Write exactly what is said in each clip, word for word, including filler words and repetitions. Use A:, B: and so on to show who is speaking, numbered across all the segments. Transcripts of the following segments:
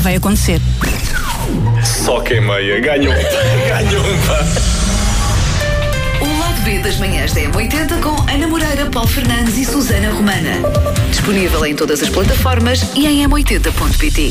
A: vai acontecer.
B: Só quem meia ganhou. Ganhou um pá.
C: O Lado B das manhãs da M oitenta com Ana Moreira, Paulo Fernandes e Susana Romana. Disponível em todas as plataformas e em m oitenta ponto pt.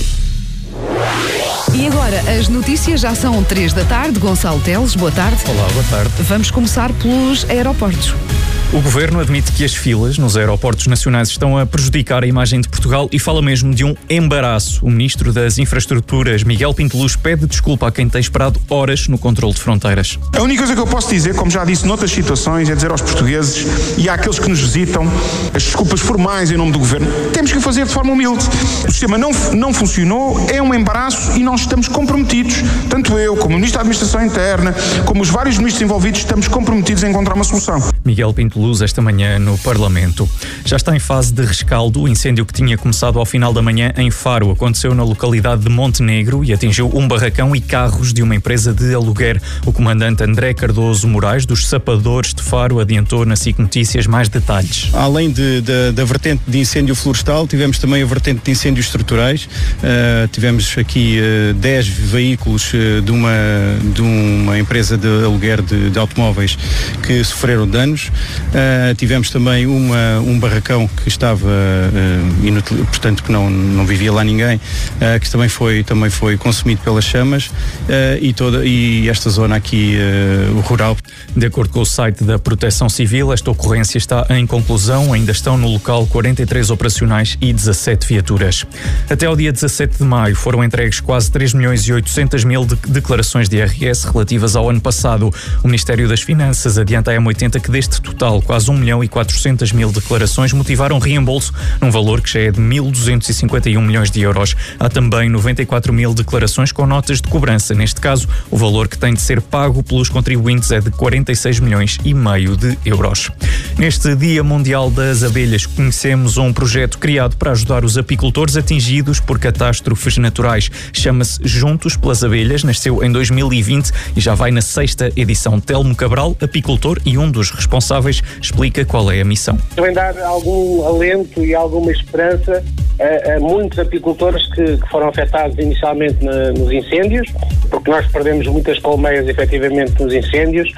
D: E agora, as notícias já são três da tarde. Gonçalo Teles, boa tarde.
E: Olá, boa tarde.
D: Vamos começar pelos aeroportos.
E: O Governo admite que as filas nos aeroportos nacionais estão a prejudicar a imagem de Portugal e fala mesmo de um embaraço. O Ministro das Infraestruturas, Miguel Pinto Luz, pede desculpa a quem tem esperado horas no controle de fronteiras.
F: A única coisa que eu posso dizer, como já disse noutras situações, é dizer aos portugueses e àqueles que nos visitam as desculpas formais em nome do Governo. Temos que o fazer de forma humilde. O sistema não, não funcionou, é um embaraço e nós estamos comprometidos, tanto eu, como o Ministro da Administração Interna, como os vários ministros envolvidos, estamos comprometidos a encontrar uma solução.
E: Miguel Pinto Luz esta manhã no Parlamento. Já está em fase de rescaldo. O incêndio que tinha começado ao final da manhã em Faro aconteceu na localidade de Montenegro e atingiu um barracão e carros de uma empresa de aluguer. O comandante André Cardoso Moraes, dos Sapadores de Faro, adiantou na SIC Notícias mais detalhes.
G: Além de, de, da vertente de incêndio florestal, tivemos também a vertente de incêndios estruturais. Uh, tivemos aqui uh, dez veículos uh, de, uma, de uma empresa de aluguer de, de automóveis que sofreram danos. Uh, tivemos também uma, um barracão que estava uh, inutil, portanto que não, não vivia lá ninguém, uh, que também foi, também foi consumido pelas chamas, uh, e, toda, e esta zona aqui uh, rural.
E: De acordo com o site da Proteção Civil, esta ocorrência está em conclusão. Ainda estão no local quarenta e três operacionais e dezassete viaturas. Até ao dia dezassete de maio foram entregues quase três milhões e oitocentos mil de declarações de I R S relativas ao ano passado. O Ministério das Finanças adianta a M oitenta que deste total, quase um milhão e quatrocentos mil declarações motivaram reembolso num valor que já é de mil duzentos e cinquenta e um milhões de euros. Há também noventa e quatro mil declarações com notas de cobrança. Neste caso, o valor que tem de ser pago pelos contribuintes é de quarenta e seis milhões e meio de euros. Neste Dia Mundial das Abelhas, conhecemos um projeto criado para ajudar os apicultores atingidos por catástrofes naturais. Chama-se Juntos pelas Abelhas, nasceu em dois mil e vinte e já vai na sexta edição. Telmo Cabral, apicultor e um dos responsáveis, explica qual é a missão.
H: Vem dar algum alento e alguma esperança a, a muitos apicultores que, que foram afetados inicialmente na, nos incêndios, porque nós perdemos muitas colmeias efetivamente nos incêndios,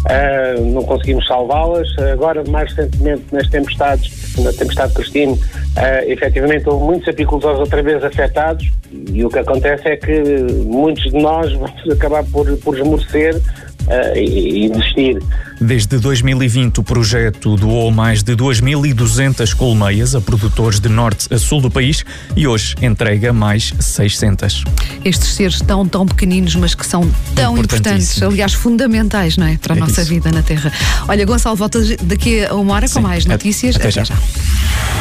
H: uh, não conseguimos salvá-las. Agora, mais recentemente, nas tempestades, na tempestade Cristine, uh, efetivamente houve muitos apicultores outra vez afetados e o que acontece é que muitos de nós vamos acabar por, por esmorecer uh, e, e desistir.
E: Desde dois mil e vinte, o projeto doou mais de duas mil e duzentas colmeias a produtores de norte a sul do país e hoje entrega mais seiscentas.
D: Estes seres tão, tão pequeninos, mas que são tão importantes, aliás, fundamentais, não é? Para a
E: é
D: nossa
E: isso.
D: vida na Terra. Olha, Gonçalo, volta daqui a uma hora com
E: Sim,
D: mais notícias.
E: Até, até já.
D: já.